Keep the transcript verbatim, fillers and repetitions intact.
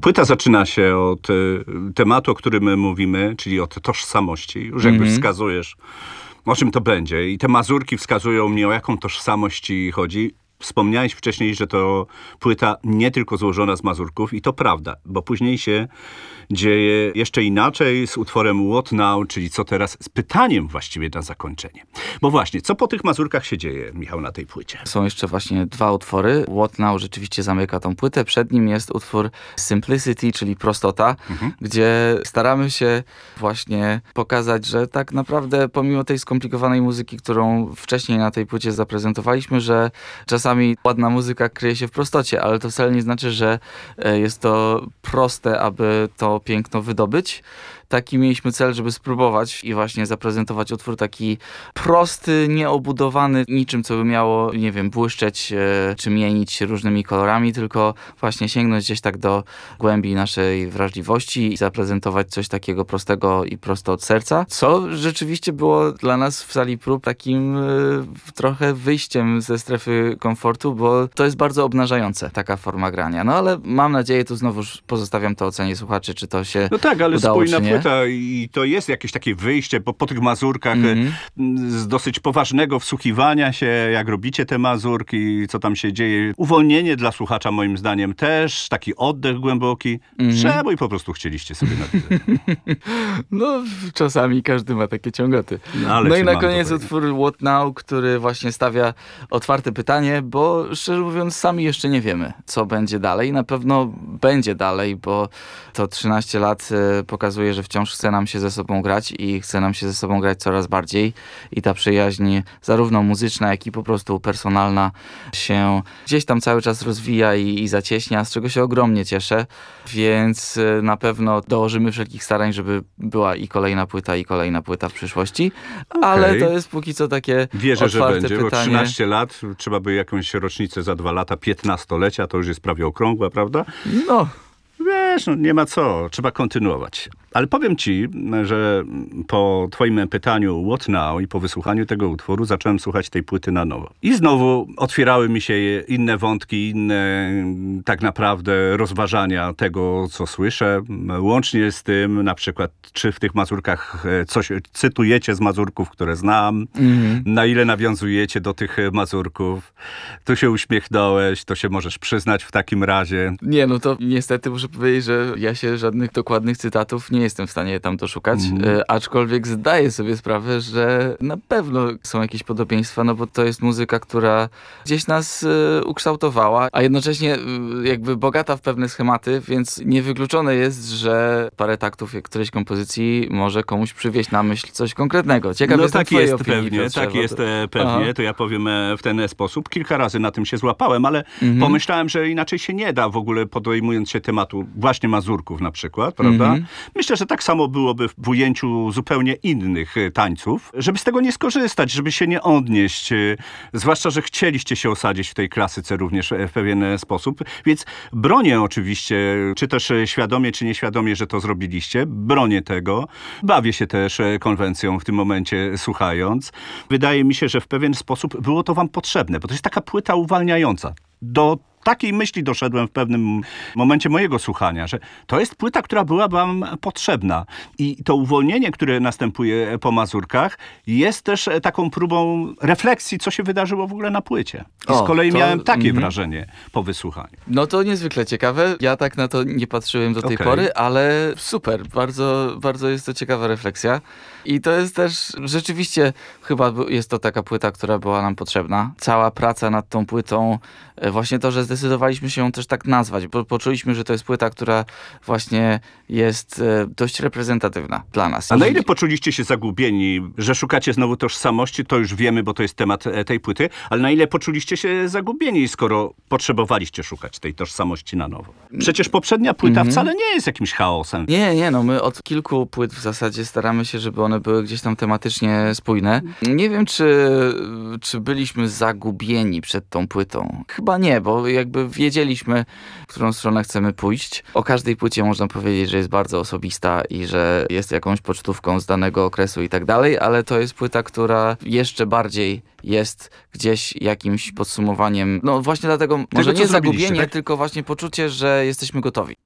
Płyta zaczyna się od y, tematu, o którym my mówimy, czyli od tożsamości. Już jakby Mhm. wskazujesz, o czym to będzie. I te mazurki wskazują mi, o jaką tożsamość ci chodzi. Wspomniałeś wcześniej, że to płyta nie tylko złożona z mazurków i to prawda, bo później się dzieje jeszcze inaczej z utworem What Now, czyli co teraz, z pytaniem właściwie na zakończenie. Bo właśnie, co po tych mazurkach się dzieje, Michał, na tej płycie? Są jeszcze właśnie dwa utwory. What Now rzeczywiście zamyka tą płytę. Przed nim jest utwór Simplicity, czyli prostota, Mhm. gdzie staramy się właśnie pokazać, że tak naprawdę pomimo tej skomplikowanej muzyki, którą wcześniej na tej płycie zaprezentowaliśmy, że czasami ładna muzyka kryje się w prostocie, ale to wcale nie znaczy, że e, jest to proste, aby to piękno wydobyć. Taki mieliśmy cel, żeby spróbować i właśnie zaprezentować utwór taki prosty, nieobudowany niczym, co by miało, nie wiem, błyszczeć e, czy mienić się różnymi kolorami, tylko właśnie sięgnąć gdzieś tak do głębi naszej wrażliwości i zaprezentować coś takiego prostego i prosto od serca, co rzeczywiście było dla nas w sali prób takim e, trochę wyjściem ze strefy komfortu, bo to jest bardzo obnażające, taka forma grania. No ale mam nadzieję, tu znowu pozostawiam to ocenie słuchaczy, czy to się No tak, ale udało, spójna czy nie. płyta i to jest jakieś takie wyjście po, po tych mazurkach Mhm. e, z dosyć poważnego wsłuchiwania się, jak robicie te mazurki, co tam się dzieje. Uwolnienie dla słuchacza moim zdaniem też, taki oddech głęboki. Mhm. Czemu i po prostu chcieliście sobie napisać. No, czasami każdy ma takie ciągoty. No, ale No cię i na mam koniec tutaj. utwór What Now, który właśnie stawia otwarte pytanie, bo szczerze mówiąc sami jeszcze nie wiemy, co będzie dalej. Na pewno będzie dalej, bo to trzynaście lat e, pokazuje, że wciąż chce nam się ze sobą grać i chce nam się ze sobą grać coraz bardziej. I ta przyjaźń zarówno muzyczna, jak i po prostu personalna się gdzieś tam cały czas rozwija i, i zacieśnia, z czego się ogromnie cieszę. Więc e, na pewno dołożymy wszelkich starań, żeby była i kolejna płyta, i kolejna płyta w przyszłości. Ale to jest póki co takie Wierzę, że otwarte będzie, bo pytanie. trzynaście lat, trzeba by jakąś rocznicę za dwa lata, piętnastolecia, to już jest prawie okrągła, prawda? No, Wiesz, no nie ma co, trzeba kontynuować. Ale powiem ci, że po twoim pytaniu What Now i po wysłuchaniu tego utworu zacząłem słuchać tej płyty na nowo. I znowu otwierały mi się inne wątki, inne tak naprawdę rozważania tego, co słyszę. Łącznie z tym, na przykład, czy w tych mazurkach coś cytujecie z mazurków, które znam, mhm. na ile nawiązujecie do tych mazurków. Tu się uśmiechnąłeś, to się możesz przyznać w takim razie. Nie, no to niestety muszę powiedzieć, że ja się żadnych dokładnych cytatów nie jestem w stanie tam doszukać, Mhm. e, aczkolwiek zdaję sobie sprawę, że na pewno są jakieś podobieństwa, no bo to jest muzyka, która gdzieś nas e, ukształtowała, a jednocześnie e, jakby bogata w pewne schematy, więc niewykluczone jest, że parę taktów którejś kompozycji może komuś przywieść na myśl coś konkretnego. Ciekaw No jestem tak twojej jest opinii, pewnie, Piotrze, tak bo jest to- e, pewnie, Aha. to ja powiem e, w ten sposób. Kilka razy na tym się złapałem, ale Mhm. pomyślałem, że inaczej się nie da w ogóle podejmując się tematu właśnie mazurków na przykład, prawda? Mhm. Myślę, że tak samo byłoby w ujęciu zupełnie innych e, tańców, żeby z tego nie skorzystać, żeby się nie odnieść, e, zwłaszcza, że chcieliście się osadzić w tej klasyce również e, w pewien e, sposób, więc bronię oczywiście, czy też e, świadomie, czy nieświadomie, że to zrobiliście, bronię tego, bawię się też e, konwencją w tym momencie słuchając. Wydaje mi się, że w pewien sposób było to wam potrzebne, bo to jest taka płyta uwalniająca. Do takiej myśli doszedłem w pewnym momencie mojego słuchania, że to jest płyta, która była wam potrzebna. I to uwolnienie, które następuje po mazurkach, jest też taką próbą refleksji, co się wydarzyło w ogóle na płycie. I O, z kolei to- miałem takie mhm. wrażenie po wysłuchaniu. No to niezwykle ciekawe. Ja tak na to nie patrzyłem do tej Okej. pory, ale super. Bardzo, bardzo jest to ciekawa refleksja. I to jest też rzeczywiście, chyba jest to taka płyta, która była nam potrzebna. Cała praca nad tą płytą, e, właśnie to, że zdecydowaliśmy się ją też tak nazwać, bo poczuliśmy, że to jest płyta, która właśnie jest e, dość reprezentatywna dla nas. A na ile poczuliście się zagubieni, że szukacie znowu tożsamości, to już wiemy, bo to jest temat e, tej płyty, ale na ile poczuliście się zagubieni, skoro potrzebowaliście szukać tej tożsamości na nowo? Przecież poprzednia płyta Mhm. wcale nie jest jakimś chaosem. Nie, nie, no my od kilku płyt w zasadzie staramy się, żeby one były gdzieś tam tematycznie spójne. Nie wiem, czy, czy byliśmy zagubieni przed tą płytą. Chyba nie, bo jakby wiedzieliśmy, w którą stronę chcemy pójść. O każdej płycie można powiedzieć, że jest bardzo osobista i że jest jakąś pocztówką z danego okresu i tak dalej, ale to jest płyta, która jeszcze bardziej jest gdzieś jakimś podsumowaniem. No właśnie dlatego może co nie zrobiliście, zagubienie, tak? tylko właśnie poczucie, że jesteśmy gotowi.